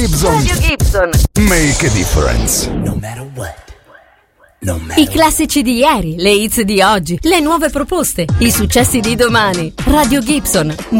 Radio Gibson. Make a difference. No matter what. I classici di ieri, le hits di oggi, le nuove proposte, i successi di domani. Radio Gibson.